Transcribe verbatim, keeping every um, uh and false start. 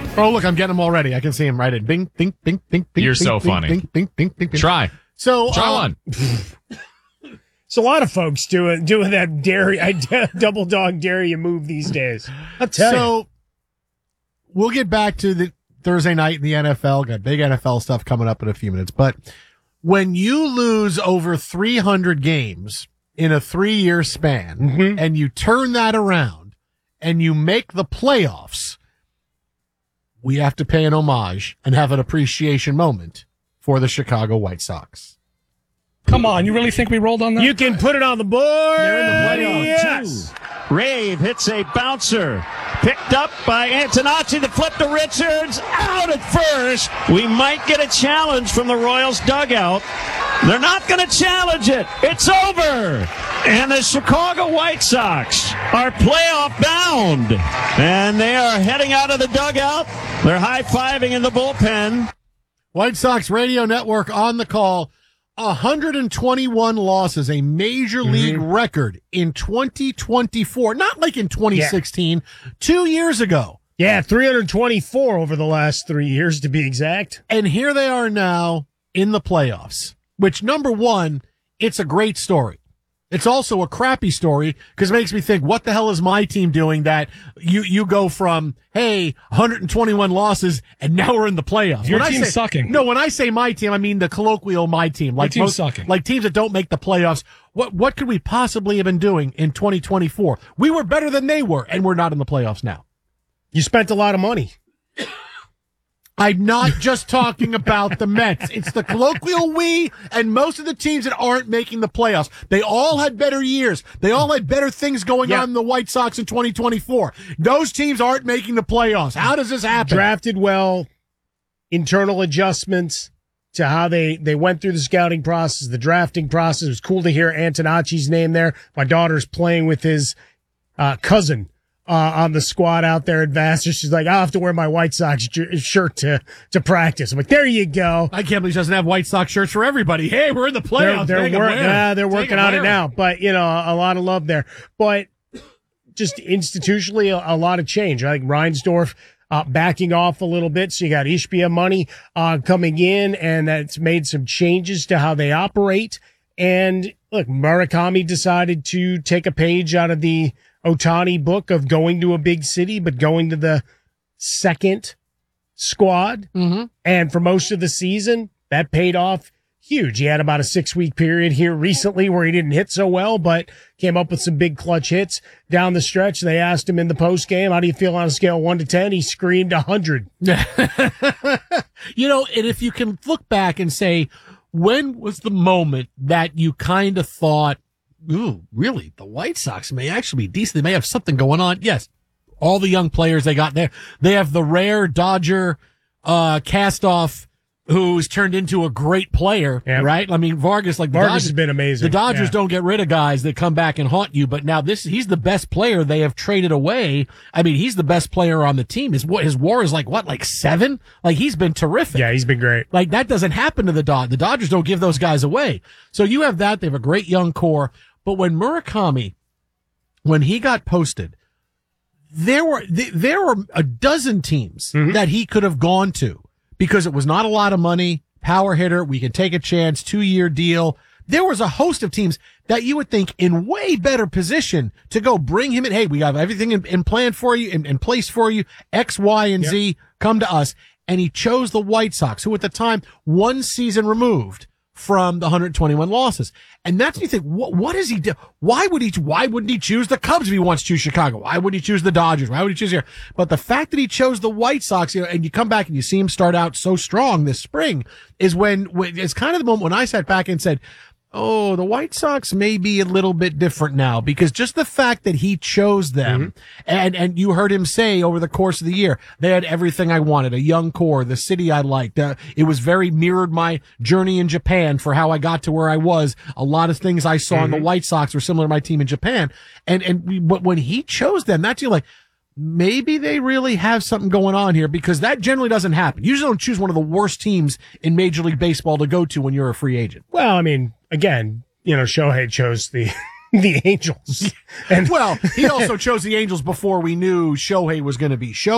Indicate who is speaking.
Speaker 1: Oh, look, I'm getting them already. I can see him right in. Bing, bing, bing, bing, bing.
Speaker 2: You're
Speaker 1: bing,
Speaker 2: so
Speaker 1: bing,
Speaker 2: funny.
Speaker 1: Bing, bing, bing, bing, bing.
Speaker 2: Try.
Speaker 1: So,
Speaker 2: Try
Speaker 1: uh,
Speaker 2: one.
Speaker 3: It's a lot of folks doing doing that dare I double dog dare you move these days. I'll tell
Speaker 1: so,
Speaker 3: you.
Speaker 1: we'll get back to the Thursday night in the N F L. Got big N F L stuff coming up in a few minutes. But when you lose over three hundred games in a three-year span,
Speaker 3: Mm-hmm.
Speaker 1: and you turn that around and you make the playoffs, we have to pay an homage and have an appreciation moment for the Chicago White Sox.
Speaker 4: Come on, you really think we rolled on that?
Speaker 3: You can put it on the board.
Speaker 5: They're in the playoffs,
Speaker 3: Yes.
Speaker 5: too. Rave hits a bouncer. Picked up by Antonacci. The flip to Richards. Out at first. We might get a challenge from the Royals dugout. They're not going to challenge it. It's over. And the Chicago White Sox are playoff bound. And they are heading out of the dugout. They're high-fiving in the bullpen.
Speaker 1: White Sox Radio Network on the call. one hundred twenty-one losses, a major league
Speaker 3: Mm-hmm.
Speaker 1: record in twenty twenty-four. Not like in twenty sixteen, yeah. two years ago.
Speaker 3: Yeah, three hundred twenty-four over the last three years to be exact.
Speaker 1: And here they are now in the playoffs, which, number one, it's a great story. It's also a crappy story because it makes me think, what the hell is my team doing that you, you go from, hey, one hundred twenty-one losses and now we're in the playoffs.
Speaker 4: Your
Speaker 1: when
Speaker 4: team's
Speaker 1: I say,
Speaker 4: sucking.
Speaker 1: No, when I say my team, I mean the colloquial my team. Like
Speaker 4: Your team's
Speaker 1: most,
Speaker 4: sucking.
Speaker 1: Like teams that don't make the playoffs. What, what could we possibly have been doing in twenty twenty-four? We were better than they were and we're not in the playoffs now.
Speaker 3: You spent a lot of money.
Speaker 1: I'm not just talking about the Mets. It's the colloquial we and most of the teams that aren't making the playoffs. They all had better years. They all had better things going
Speaker 3: Yeah.
Speaker 1: on in the White Sox in twenty twenty-four. Those teams aren't making the playoffs. How does this happen?
Speaker 3: Drafted well, internal adjustments to how they, they went through the scouting process, the drafting process. It was cool to hear Antonacci's name there. My daughter's playing with his uh, cousin uh, on the squad out there at Vassar. She's like, I'll have to wear my White Sox j- shirt to, to practice. I'm like, there you go.
Speaker 1: I can't believe she doesn't have White Sox shirts for everybody. Hey, we're in the playoffs.
Speaker 3: They're,
Speaker 1: Take
Speaker 3: they're,
Speaker 1: 'em
Speaker 3: work,
Speaker 1: wear 'em.
Speaker 3: yeah, they're
Speaker 1: Take
Speaker 3: working
Speaker 1: 'em
Speaker 3: on
Speaker 1: wear
Speaker 3: it
Speaker 1: 'em.
Speaker 3: now, but you know, a lot of love there. But just institutionally, a, a lot of change. I think Reinsdorf uh, backing off a little bit. So you got Ishbia money uh, coming in, and that's made some changes to how they operate. And look, Murakami decided to take a page out of the Ohtani book of going to a big city, but going to the second squad.
Speaker 1: Mm-hmm.
Speaker 3: And for most of the season, that paid off huge. He had about a six week period here recently where he didn't hit so well, but came up with some big clutch hits down the stretch. They asked him in the post game, how do you feel on a scale of one to ten? He screamed a hundred.
Speaker 1: You know, and if you can look back and say, when was the moment that you kind of thought, ooh, really, the White Sox may actually be decent. They may have something going on. Yes. All the young players they got there. They have the rare Dodger, uh, cast off who's turned into a great player,
Speaker 3: Yep.
Speaker 1: right? I mean, Vargas, like the
Speaker 3: Vargas
Speaker 1: Dodgers,
Speaker 3: has been amazing.
Speaker 1: The Dodgers
Speaker 3: Yeah.
Speaker 1: don't get rid of guys that come back and haunt you, but now this, he's the best player they have traded away. I mean, he's the best player on the team. His, his WAR is like what, like seven? Like he's been terrific.
Speaker 3: Yeah, he's been great.
Speaker 1: Like that doesn't happen to the Dodgers. The Dodgers don't give those guys away. So you have that. They have a great young core. But when Murakami, when he got posted, there were, there were a dozen teams
Speaker 3: Mm-hmm.
Speaker 1: that he could have gone to because it was not a lot of money. Power hitter. We can take a chance. Two year deal. There was a host of teams that you would think in way better position to go bring him in. Hey, we have everything in, in plan for you, in, in place for you. X, Y, and
Speaker 3: Yep.
Speaker 1: Z. Come to us. And he chose the White Sox, who at the time, one season removed from the one hundred twenty-one losses. And that's when you think, what, what does he do? Why would he, why wouldn't he choose the Cubs if he wants to choose Chicago? Why would he choose the Dodgers? Why would he choose here? But the fact that he chose the White Sox, you know, and you come back and you see him start out so strong this spring is when, when it's kind of the moment when I sat back and said, oh, the White Sox may be a little bit different now because just the fact that he chose them
Speaker 3: Mm-hmm.
Speaker 1: and, and you heard him say over the course of the year, they had everything I wanted, a young core, the city I liked. Uh, it was very mirrored my journey in Japan for how I got to where I was. A lot of things I saw
Speaker 3: Mm-hmm.
Speaker 1: in the White Sox were similar to my team in Japan. And, and we, but when he chose them, that's you like, maybe they really have something going on here because that generally doesn't happen. You usually don't choose one of the worst teams in Major League Baseball to go to when you're a free agent.
Speaker 3: Well, I mean, again, you know, Shohei chose the the Angels. And
Speaker 1: Well, he also chose the Angels before we knew Shohei was going to be Shohei.